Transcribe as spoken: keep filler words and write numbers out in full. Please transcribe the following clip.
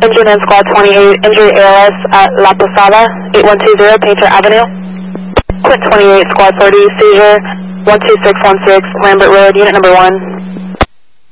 Engine in Squad twenty-eight, injury A L S at La Posada, eight one two zero, Painter Avenue. Quint twenty-eight, Squad thirty, seizure, one two six one six, Lambert Road, unit number one.